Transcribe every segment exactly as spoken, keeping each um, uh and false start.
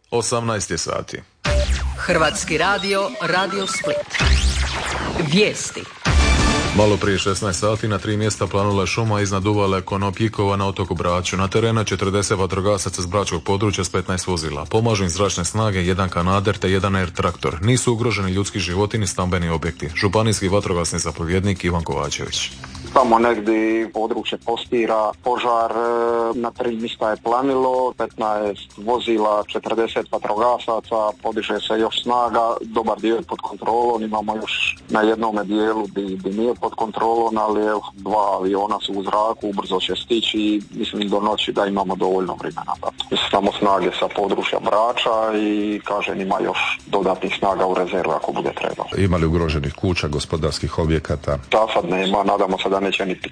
osamnaest je sati. Hrvatski radio, Radio Split. Vijesti. Malo prije šesnaest sati na tri mjesta planula je šuma iznad uvale Konopjikova na otoku Braču. Na terenu četrdeset vatrogasaca s bračkog područja s petnaest vozila. Pomažu im zračne snage, jedan kanader te jedan air traktor. Nisu ugroženi ljudski životi ni stambeni objekti. Županijski vatrogasni zapovjednik Ivan Kovačević. Tamo negdje područje Postira, požar, na tri mjesta je planilo, petnaest vozila, četrdeset vatrogasaca, podiže se još snaga, dobar dio je pod kontrolom, imamo još na jednome dijelu gdje nije pod kontrolom, ali evo, dva aviona su u zraku, ubrzo će stići i mislim do noći da imamo dovoljno vremena. Samo snage sa područja Brača i kažem ima još dodatnih snaga u rezervu ako bude trebalo. Ima li ugroženih kuća, gospodarskih objekata? Da, sad nema, nadamo se da neće niti.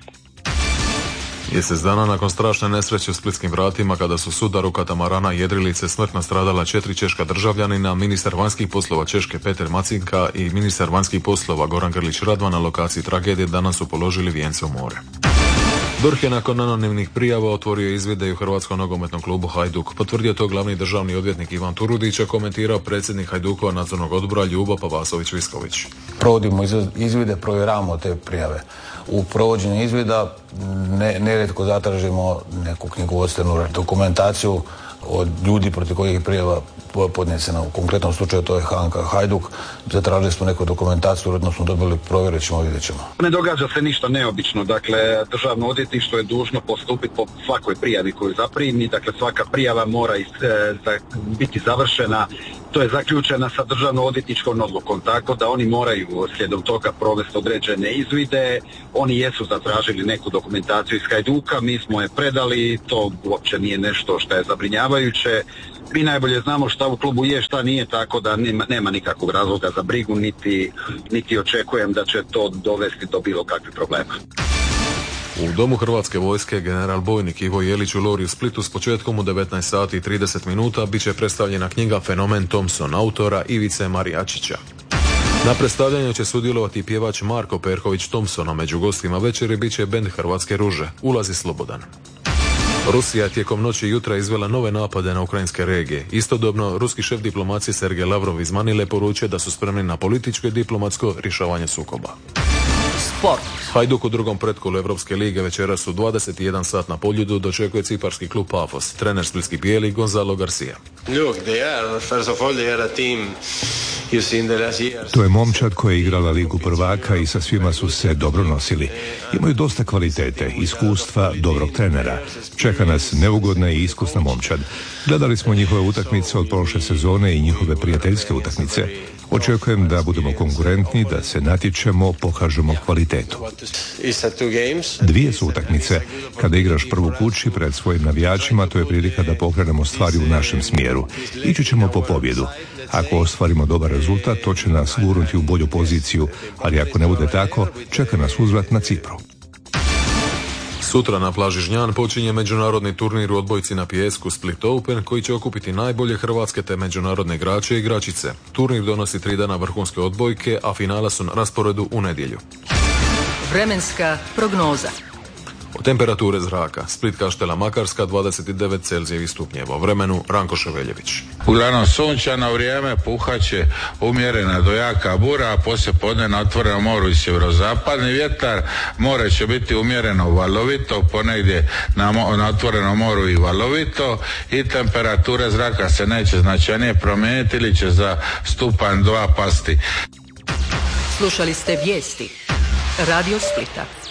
Mjesec dana nakon strašne nesreće u Splitskim vratima kada su sudaru katamarana Jedrilice smrtno stradala četiri češka državljanina, ministar vanjskih poslova Češke Peter Macinka i ministar vanjskih poslova Goran Grlić Radman na lokaciji tragedije danas su položili vijence u more. D O R H je nakon anonimnih prijava otvorio izvide i u Hrvatskom nogometnom klubu Hajduk. Potvrdio to glavni državni odvjetnik Ivan Turudić, a komentirao predsjednik Hajdukova nadzornog odbora Ljubo Pavasović-Visković. Provodimo izvide, provjeravamo te prijave. U provođenju izvida ne, nerijetko zatražimo neku knjigovodstvenu dokumentaciju od ljudi protiv kojih je prijava podnesena. U konkretnom slučaju to je Hanka Hajduk. Zatražili smo neku dokumentaciju, uredno smo dobili, provjerit ćemo, vidjet ćemo. Ne događa se ništa neobično. Dakle, državno odvjetništvo je dužno postupiti po svakoj prijavi koju zaprimi. Dakle, svaka prijava mora is, e, za, biti završena. To je zaključena sa državno-odvjetničkom odlukom, tako da oni moraju slijedom toga provesti određene izvide. Oni jesu zatražili neku dokumentaciju iz Hajduka, mi smo je predali, to uopće nije nešto što je zabrinjavajuće. Mi najbolje znamo šta u klubu je, šta nije, tako da nema, nema nikakvog razloga za brigu, niti, niti očekujem da će to dovesti do bilo kakvih problema. U Domu Hrvatske vojske general bojnik Ivo Jelić u Lori u Splitu s početkom u devetnaest sati i trideset minuta bit će predstavljena knjiga Fenomen Thompson autora Ivice Marijačića. Na predstavljanju će sudjelovati pjevač Marko Perković Thompson, a među gostima večeri bit će bend Hrvatske ruže. Ulazi slobodan. Rusija je tijekom noći i jutra izvela nove napade na ukrajinske regije. Istodobno, ruski šef diplomacije Sergej Lavrov iz Manile poručuje da su spremni na političko i diplomatsko rješavanje sukoba. Sport. Hajduk u drugom pretkolu Evropske lige večeras u dvadeset jedan sat na Poljudu dočekuje ciparski klub Pafos, trener splitski bijeli Gonzalo Garcia. To je momčad koja je igrala Ligu prvaka i sa svima su se dobro nosili. Imaju dosta kvalitete, iskustva, dobrog trenera. Čeka nas neugodna i iskusna momčad. Gledali smo njihove utakmice od prošle sezone i njihove prijateljske utakmice. Očekujem da budemo konkurentni, da se natječemo, pokažemo kvalitetu. Dvije su utakmice. Kada igraš prvu kući pred svojim navijačima, to je prilika da pokrenemo stvari u našem smjeru. Ići ćemo po pobjedu. Ako ostvarimo dobar rezultat, to će nas gurnuti u bolju poziciju, ali ako ne bude tako, čeka nas uzvrat na Cipru. Sutra na plaži Žnjan počinje međunarodni turnir u odbojci na pijesku Split Open koji će okupiti najbolje hrvatske te međunarodne igrače i igračice. Turnir donosi tri dana vrhunske odbojke, a finala su na rasporedu u nedjelju. Vremenska prognoza. O temperature zraka. Split, Kaštela, Makarska dvadeset devet Celzijevih stupnjeva. O vremenu Ranko Ševeljević. Uglavnom sunčano vrijeme, puhaće umjerena do jaka bura, a poslije podne na otvorenom moru i sjeverozapadni vjetar. More će biti umjereno valovito, ponegdje na, mo- na otvorenom moru i valovito i temperature zraka se neće značajnije promijeniti ili će za stupanj dva pasti. Slušali ste vijesti Radio Splita.